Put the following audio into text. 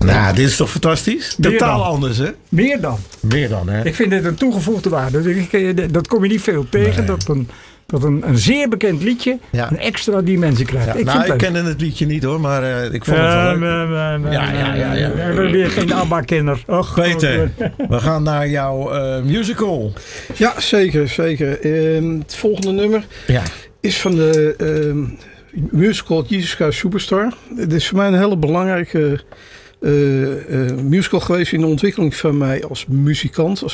Nou, dit is toch fantastisch? Meer Totaal dan. anders, hè? Meer dan. Meer dan, hè? Ik vind dit een toegevoegde waarde. Dat kom je niet veel tegen. Nee. Dat een zeer bekend liedje een extra dimensie krijgt. Ja, Ik vind het leuk. kende het liedje niet hoor, maar ik vond het wel leuk. Ja. We hebben weer geen ABBA-kenner. Och, Peter, we gaan naar jouw musical. Ja, zeker. Het volgende nummer is van de musical Jesus Christ Superstar. Het is voor mij een hele belangrijke musical geweest in de ontwikkeling van mij als muzikant,